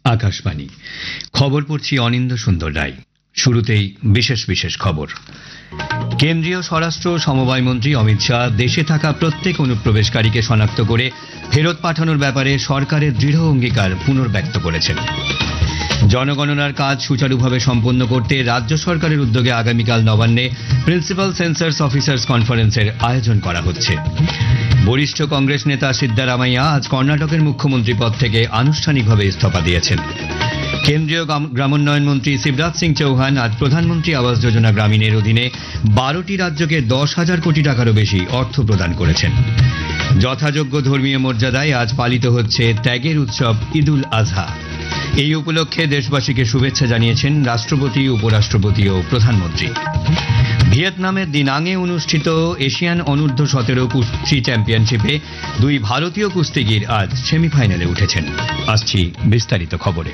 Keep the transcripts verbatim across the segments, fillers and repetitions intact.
আকাশবাণী খবর পড়ছি অনিন্দ সুন্দর রায়। শুরুতেই বিশেষ বিশেষ খবর। কেন্দ্রীয় স্বরাষ্ট্র সমবায় মন্ত্রী অমিত শাহ দেশে থাকা প্রত্যেক অনুপ্রবেশকারীকে শনাক্ত করে ফেরত পাঠানোর ব্যাপারে সরকারের দৃঢ় অঙ্গীকার পুনর্ব্যক্ত করেছেন। জনগণনার কাজ সুচারুভাবে সম্পন্ন করতে রাজ্য সরকারের উদ্যোগে আগামীকাল নবান্নে প্রিন্সিপাল সেন্সাস অফিসার্স কনফারেন্সের আয়োজন করা হচ্ছে। বরিষ্ঠ কংগ্রেস নেতা সিদ্দারামাইয়া আজ কর্ণাটকের মুখ্যমন্ত্রী পদ থেকে আনুষ্ঠানিকভাবে ইস্তফা দিয়েছেন। কেন্দ্রীয় গ্রামোন্নয়ন মন্ত্রী শিবরাজ সিং চৌহান আজ প্রধানমন্ত্রী আবাস যোজনা গ্রামীণের অধীনে বারোটি রাজ্যকে দশ হাজার কোটি টাকারও বেশি অর্থ প্রদান করেছেন। যথাযোগ্য ধর্মীয় মর্যাদায় আজ পালিত হচ্ছে ত্যাগের উৎসব ঈদ উল আজহা। এই উপলক্ষে দেশবাসীকে শুভেচ্ছা জানিয়েছেন রাষ্ট্রপতি, উপরাষ্ট্রপতি ও প্রধানমন্ত্রী। ভিয়েতনামের দিনাঙে অনুষ্ঠিত এশিয়ান অনূর্ধ্ব সতেরো কুস্তি চ্যাম্পিয়নশিপে দুই ভারতীয় কুস্তিগির আজ সেমিফাইনালে উঠেছেন। আসছি বিস্তারিত খবরে।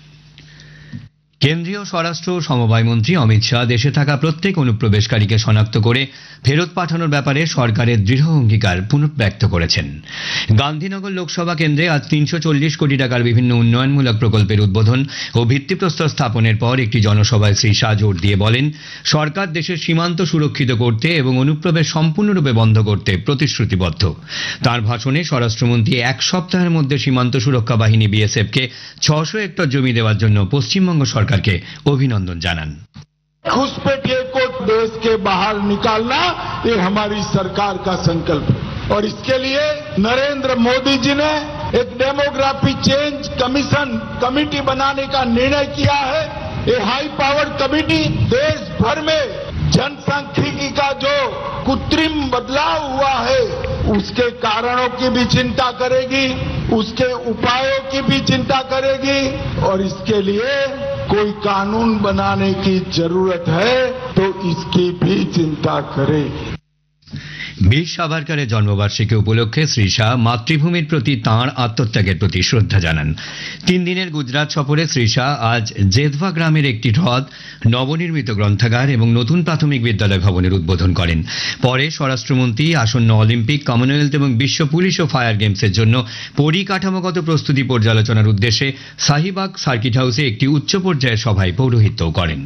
কেন্দ্রীয় স্বরাষ্ট্র সমবায় মন্ত্রী অমিত শাহ দেশে থাকা প্রত্যেক অনুপ্রবেশকারীকে শনাক্ত করে ফেরত পাঠানোর ব্যাপারে সরকারের দৃঢ় অঙ্গীকার পুনর্ব্যক্ত করেছেন। গান্ধীনগর লোকসভা কেন্দ্রে আজ তিনশো চল্লিশ কোটি টাকার বিভিন্ন উন্নয়নমূলক প্রকল্পের উদ্বোধন ও ভিত্তিপ্রস্তর স্থাপনের পর একটি জনসভায় শ্রী শাহ জোর দিয়ে বলেন, সরকার দেশের সীমান্ত সুরক্ষিত করতে এবং অনুপ্রবেশ সম্পূর্ণরূপে বন্ধ করতে প্রতিশ্রুতিবদ্ধ। তার ভাষণে স্বরাষ্ট্রমন্ত্রী এক সপ্তাহের মধ্যে সীমান্ত সুরক্ষা বাহিনী বিএসএফকে ছশো হেক্টর জমি দেওয়ার জন্য পশ্চিমবঙ্গ সরকারকে অভিনন্দন জানান। घुसपैठिए को देश के बाहर निकालना ये हमारी सरकार का संकल्प है और इसके लिए नरेंद्र मोदी जी ने एक डेमोग्राफी चेंज कमीशन कमेटी बनाने का निर्णय किया है। ये हाई पावर्ड कमेटी देश भर में जनसांख्यिकी का जो कृत्रिम बदलाव हुआ है उसके कारणों की भी चिंता करेगी, उसके उपायों की भी चिंता करेगी और इसके लिए कोई कानून बनाने की जरूरत है तो इसकी भी चिंता करेगी। বীর সাভারকরের জন্মবার্ষিকী উপলক্ষে শ্রী শাহ মাতৃভূমির প্রতি তাঁর আত্মত্যাগের প্রতি শ্রদ্ধা জানান। তিন দিনের গুজরাট সফরে শ্রী শাহ আজ জেধভা গ্রামের একটি হ্রদ, নবনির্মিত গ্রন্থাগার এবং নতুন প্রাথমিক বিদ্যালয় ভবনের উদ্বোধন করেন। পরে স্বরাষ্ট্রমন্ত্রী আসন্ন অলিম্পিক, কমনওয়েলথ এবং বিশ্ব পুলিশ ও ফায়ার গেমসের জন্য পরিকাঠামোগত প্রস্তুতি পর্যালোচনার উদ্দেশ্যে শাহিবাগ সার্কিট হাউসে একটি উচ্চ পর্যায়ের সভায় পৌরোহিত্যও করেন।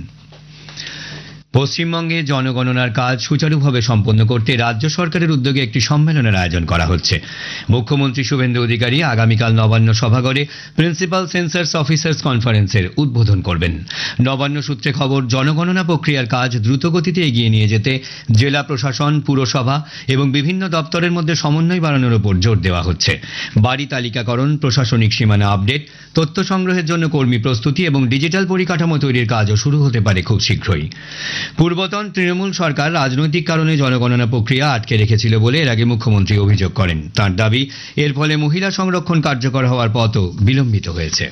পশ্চিমবঙ্গে জনগণনার কাজ সুচারুভাবে সম্পন্ন করতে রাজ্য সরকারের উদ্যোগে একটি সম্মেলনের আয়োজন করা হচ্ছে। মুখ্যমন্ত্রী শুভেন্দু অধিকারী আগামীকাল নবান্ন সভাঘরে প্রিন্সিপাল সেন্সাস অফিসার্স কনফারেন্সের উদ্বোধন করবেন। নবান্ন সূত্রে খবর, জনগণনা প্রক্রিয়ার কাজ দ্রুতগতিতে এগিয়ে নিয়ে যেতে জেলা প্রশাসন, পুরসভা এবং বিভিন্ন দপ্তরের মধ্যে সমন্বয় বাড়ানোর উপর জোর দেওয়া হচ্ছে। বাড়ি তালিকাকরণ, প্রশাসনিক সীমানা আপডেট, তথ্য সংগ্রহের জন্য কর্মী প্রস্তুতি এবং ডিজিটাল পরিকাঠামো তৈরির কাজও শুরু হতে পারে খুব শীঘ্রই। পূর্বতন তৃণমূল সরকার রাজনৈতিক কারণে জনগণনা প্রক্রিয়া আটকে রেখেছিল বলে এর আগে মুখ্যমন্ত্রী অভিযোগ করেন। তার দাবি, এর ফলে মহিলা সংরক্ষণ কার্যকর হওয়ার পথও বিলম্বিত হয়েছে।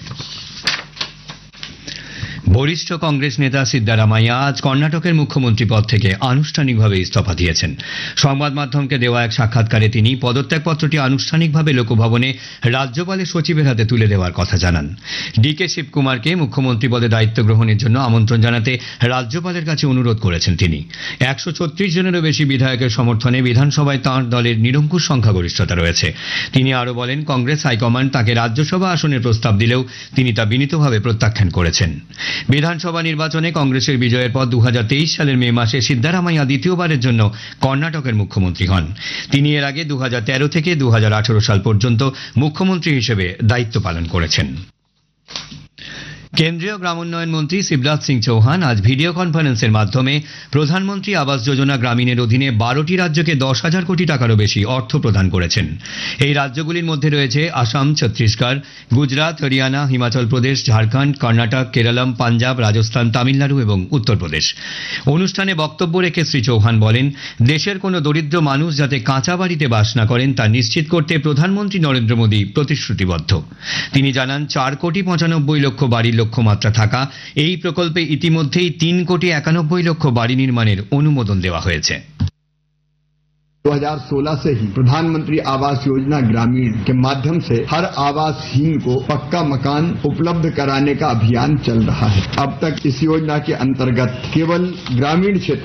বরিষ্ঠ কংগ্রেস নেতা সিদ্দারামাইয়া আজ কর্ণাটকের মুখ্যমন্ত্রী পদ থেকে আনুষ্ঠানিকভাবে ইস্তফা দিয়েছেন। সংবাদ মাধ্যমকে দেওয়া এক সাক্ষাৎকারে তিনি পদত্যাগপত্রটি আনুষ্ঠানিকভাবে লোকভবনে রাজ্যপালের সচিবের হাতে তুলে দেওয়ার কথা জানান। ডি কে শিবকুমারকে মুখ্যমন্ত্রী পদে দায়িত্ব গ্রহণের জন্য আমন্ত্রণ জানাতে রাজ্যপালের কাছে অনুরোধ করেছেন তিনি। একশো ছত্রিশ জনেরও বেশি বিধায়কের সমর্থনে বিধানসভায় তাঁর দলের নিরঙ্কুশ সংখ্যাগরিষ্ঠতা রয়েছে। তিনি আরও বলেন, কংগ্রেস হাইকমান্ড তাকে রাজ্যসভা আসনের প্রস্তাব দিলেও তিনি তা বিনীতভাবে প্রত্যাখ্যান করেছেন। বিধানসভা নির্বাচনে কংগ্রেসের বিজয়ের পর দু হাজার তেইশ সালের মে মাসে সিদ্দারামাইয়া দ্বিতীয়বারের জন্য কর্ণাটকের মুখ্যমন্ত্রী হন। তিনি এর আগে দু হাজার তেরো থেকে দু হাজার আঠারো সাল পর্যন্ত মুখ্যমন্ত্রী হিসেবে দায়িত্ব পালন করেছেন। কেন্দ্রীয় গ্রামোন্নয়ন মন্ত্রী শিবরাজ সিং চৌহান আজ ভিডিও কনফারেন্সের মাধ্যমে প্রধানমন্ত্রী আবাস যোজনা গ্রামীণের অধীনে বারোটি রাজ্যকে দশ হাজার কোটি টাকারও বেশি অর্থ প্রদান করেছেন। এই রাজ্যগুলির মধ্যে রয়েছে আসাম, ছত্তিশগড়, গুজরাট, হরিয়ানা, হিমাচল প্রদেশ, ঝাড়খণ্ড, কর্ণাটক, কেরালাম, পাঞ্জাব, রাজস্থান, তামিলনাড়ু এবং উত্তরপ্রদেশ। অনুষ্ঠানে বক্তব্য রেখে শ্রী চৌহান বলেন, দেশের কোনো দরিদ্র মানুষ যাতে কাঁচা বাড়িতে বাস না করেন তা নিশ্চিত করতে প্রধানমন্ত্রী নরেন্দ্র মোদী প্রতিশ্রুতিবদ্ধ। তিনি জানান, চার কোটি পঁচানব্বই লক্ষ বাড়ির লক্ষ্যমাত্রা থাকা এই প্রকল্পে ইতিমধ্যেই তিন কোটি একানব্বই লক্ষ বাড়ি নির্মাণের অনুমোদন দেওয়া হয়েছে। दो हज़ार सोलह से ही प्रधानमंत्री आवास योजना ग्रामीण के माध्यम से हर आवासहीन को पक्का मकान उपलब्ध कराने का अभियान चल रहा है। अब तक इस योजना के अंतर्गत केवल ग्रामीण क्षेत्र